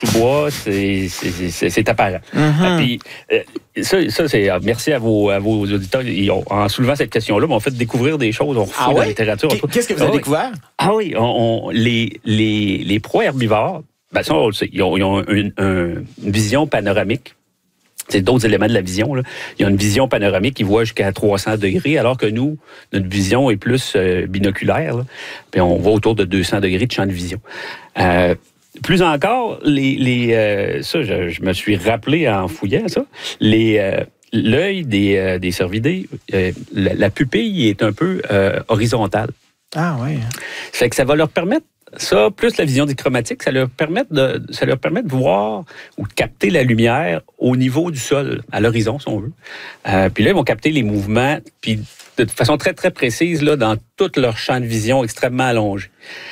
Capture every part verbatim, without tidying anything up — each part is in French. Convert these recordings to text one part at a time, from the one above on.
tout bois, c'est, c'est, c'est, c'est apparent. Mm-hmm. Puis, euh, ça, ça, c'est merci à vos, à vos auditeurs. Ils ont, en soulevant cette question-là, m'ont fait découvrir des choses. On ah ouais? dans la littérature. Qu'est-ce que vous avez ah, découvert? Ah oui, on, on, les, les, les proies herbivores, ben ça, on le sait, ils ont, ils ont une, une vision panoramique. C'est d'autres éléments de la vision. Là. Il y a une vision panoramique qui voit jusqu'à trois cents degrés, alors que nous, notre vision est plus euh, binoculaire. Là. Puis on va autour de deux cents degrés de champ de vision. Euh, plus encore, les, les euh, ça, je, je me suis rappelé en fouillant ça, les, euh, l'œil des, euh, des cervidés, euh, la, la pupille est un peu euh, horizontale. Ah oui. Ça fait que ça va leur permettre, ça, plus la vision dichromatique, ça leur permet de, ça leur permet de voir ou de capter la lumière au niveau du sol, à l'horizon, si on veut. Euh, puis là, ils vont capter les mouvements, puis de façon très, très précise, là, dans tout leur champ de vision extrêmement allongé.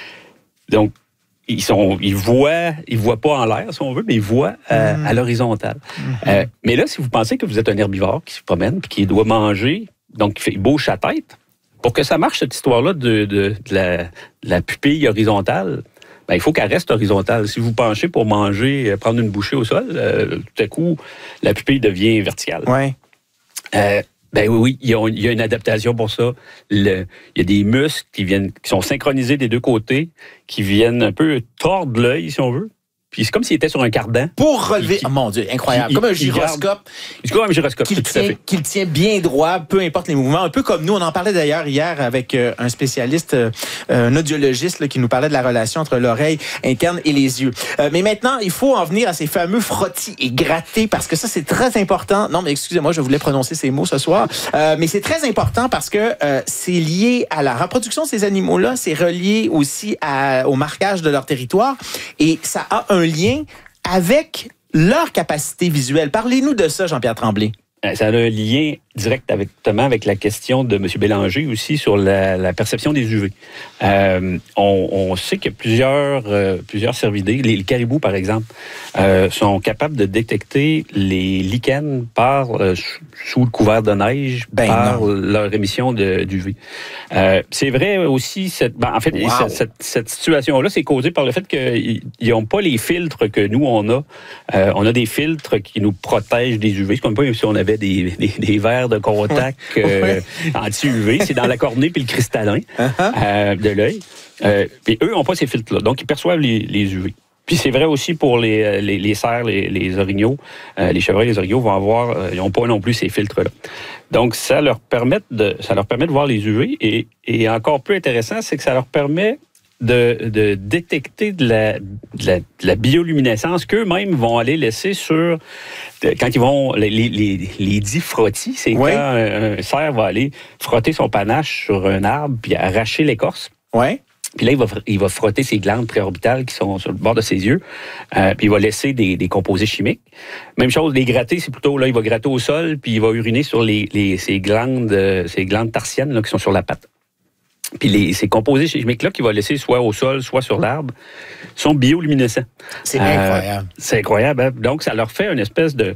Donc, ils sont, ils voient, ils voient pas en l'air, si on veut, mais ils voient euh, mmh. à l'horizontale. Mmh. Euh, mais là, si vous pensez que vous êtes un herbivore qui se promène, puis qui doit manger, donc qui fait, il bouge sa tête, pour que ça marche, cette histoire-là de, de, de, la, de la pupille horizontale, ben, il faut qu'elle reste horizontale. Si vous penchez pour manger, prendre une bouchée au sol, euh, tout à coup, la pupille devient verticale. Ouais. Euh, ben oui, il y, a, il y a une adaptation pour ça. Le, il y a des muscles qui viennent, qui sont synchronisés des deux côtés, qui viennent un peu tordre l'œil, si on veut. Puis c'est comme s'il était sur un cardan. Pour relever... Qui, oh mon Dieu, incroyable. Il, comme un il gyroscope. C'est comme un gyroscope, qu'il tout tient, à fait. Qu'il tient bien droit, peu importe les mouvements. Un peu comme nous, on en parlait d'ailleurs hier avec euh, un spécialiste, euh, un audiologiste là, qui nous parlait de la relation entre l'oreille interne et les yeux. Euh, mais maintenant, il faut en venir à ces fameux frottis et grattés parce que ça, c'est très important. Non, mais excusez-moi, je voulais prononcer ces mots ce soir. Euh, mais c'est très important parce que euh, c'est lié à la reproduction de ces animaux-là. C'est relié aussi à, au marquage de leur territoire. Et ça a un lien avec leur capacité visuelle. Parlez-nous de ça, Jean-Pierre Tremblay. Ça a un lien directement avec la question de M. Bélanger aussi sur la, la perception des U V. Euh, on, on sait que plusieurs, euh, plusieurs cervidés, les, les caribous par exemple, euh, sont capables de détecter les lichens par, euh, sous le couvert de neige, ben par non. leur émission de, d'U V. Euh, c'est vrai aussi, cette, ben, en fait, wow. cette, cette, cette situation-là, c'est causé par le fait qu'ils n'ont pas les filtres que nous, on a. Euh, on a des filtres qui nous protègent des U V. C'est comme si on avait des, des, des verres de contact euh, anti-U V. C'est dans la cornée puis le cristallin uh-huh. euh, de l'œil. Euh, puis eux n'ont pas ces filtres-là. Donc, ils perçoivent les, les U V. Puis c'est vrai aussi pour les, les, les cerfs, les, les orignaux. Euh, les chevreuils, les orignaux vont avoir, euh, ils n'ont pas non plus ces filtres-là. Donc, ça leur permet de, ça leur permet de voir les U V. Et, et encore plus intéressant, c'est que ça leur permet de, de détecter de la, de, la, de la bioluminescence qu'eux-mêmes vont aller laisser sur... De, quand ils vont... Les, les, les dits frottis, c'est oui. quand un, un cerf va aller frotter son panache sur un arbre puis arracher l'écorce. Oui. Puis là, il va, il va frotter ses glandes préorbitales qui sont sur le bord de ses yeux. Euh, puis il va laisser des, des composés chimiques. Même chose, les gratter, c'est plutôt... Là, il va gratter au sol puis il va uriner sur les, les, ces, glandes, euh, ces glandes tarsiennes là, qui sont sur la patte. Puis les, ces composés chimiques-là qu'il va laisser soit au sol, soit sur l'arbre, sont bioluminescents. C'est euh, incroyable. C'est incroyable. Hein? Donc, ça leur fait une espèce de,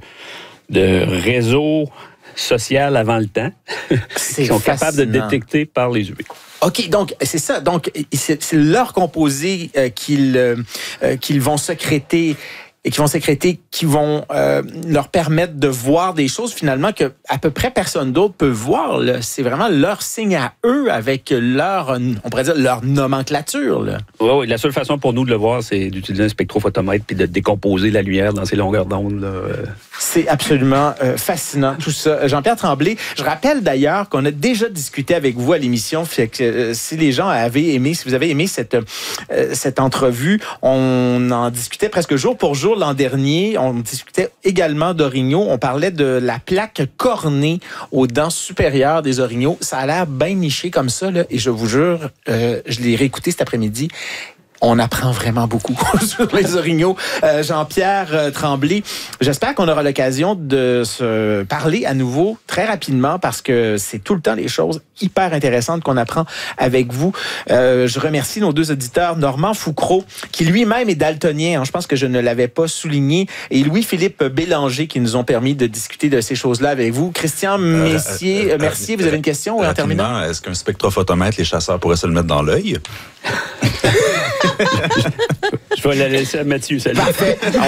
de réseau social avant le temps qu'ils sont capables de détecter par les U V. OK, donc c'est ça. Donc, c'est, c'est leur composé euh, qu'ils, euh, qu'ils vont sécréter et qui vont sécréter, qui vont euh, leur permettre de voir des choses finalement que à peu près personne d'autre peut voir. Là. C'est vraiment leur signe à eux avec leur, on pourrait dire, leur nomenclature. Là. Oui, oui, la seule façon pour nous de le voir, c'est d'utiliser un spectrophotomètre puis de décomposer la lumière dans ses longueurs d'onde. Là. C'est absolument euh, fascinant, tout ça. Jean-Pierre Tremblay, je rappelle d'ailleurs qu'on a déjà discuté avec vous à l'émission, fait que euh, si les gens avaient aimé, si vous avez aimé cette, euh, cette entrevue, on en discutait presque jour pour jour l'an dernier. On discutait également d'orignaux. On parlait de la plaque cornée aux dents supérieures des orignaux. Ça a l'air bien niché comme ça, là, et je vous jure, euh, je l'ai réécouté cet après-midi. On apprend vraiment beaucoup sur les orignaux. Euh, Jean-Pierre euh, Tremblay, j'espère qu'on aura l'occasion de se parler à nouveau très rapidement parce que c'est tout le temps des choses hyper intéressantes qu'on apprend avec vous. Euh, je remercie nos deux auditeurs, Normand Foucreau, qui lui-même est daltonien, hein, je pense que je ne l'avais pas souligné, et Louis-Philippe Bélanger, qui nous ont permis de discuter de ces choses-là avec vous. Christian Messier, euh, euh, Mercier, vous avez une question en terminant? Est-ce qu'un spectrophotomètre, les chasseurs pourraient se le mettre dans l'œil? Je vais la laisser à Mathieu, celle-là. Parfait.